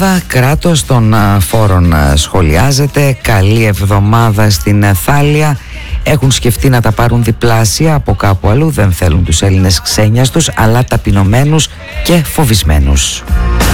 Κράτος των φόρων σχολιάζεται. Καλή εβδομάδα στην Θάλια. Έχουν σκεφτεί να τα πάρουν διπλάσια από κάπου αλλού. Δεν θέλουν τους Έλληνες ξένιας τους, αλλά ταπεινωμένους και φοβισμένους.